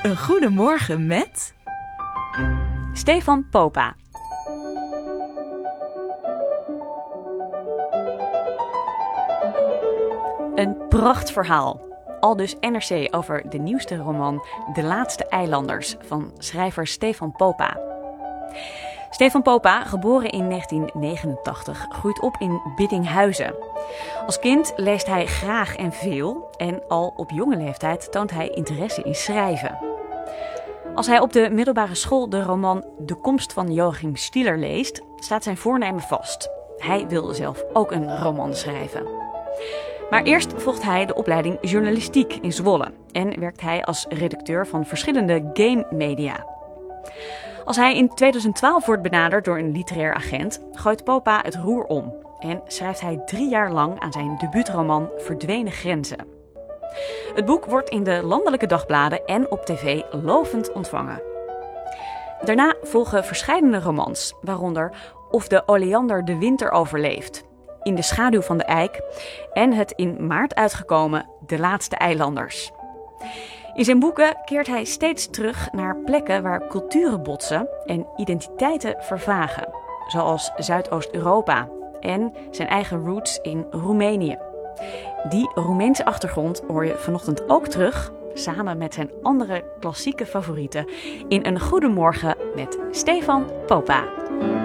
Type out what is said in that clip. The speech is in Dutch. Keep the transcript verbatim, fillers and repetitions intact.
Een goedemorgen met Stefan Popa. Een prachtverhaal. Aldus N R C over de nieuwste roman De Laatste Eilanders van schrijver Stefan Popa. Stefan Popa, geboren in negentien negenentachtig, groeit op in Biddinghuizen. Als kind leest hij graag en veel en al op jonge leeftijd toont hij interesse in schrijven. Als hij op de middelbare school de roman De Komst van Joachim Stieler leest, staat zijn voornemen vast. Hij wil zelf ook een roman schrijven. Maar eerst volgt hij de opleiding journalistiek in Zwolle en werkt hij als redacteur van verschillende game media. Als hij in tweeduizend twaalf wordt benaderd door een literair agent, gooit Popa het roer om en schrijft hij drie jaar lang aan zijn debuutroman Verdwenen Grenzen. Het boek wordt in de landelijke dagbladen en op tv lovend ontvangen. Daarna volgen verscheidene romans, waaronder Of de oleander de winter overleeft, In de schaduw van de eik en het in maart uitgekomen De Laatste Eilanders. In zijn boeken keert hij steeds terug naar plekken waar culturen botsen en identiteiten vervagen, zoals Zuidoost-Europa en zijn eigen roots in Roemenië. Die Roemeense achtergrond hoor je vanochtend ook terug, samen met zijn andere klassieke favorieten, in Een Goedemorgen met Stefan Popa.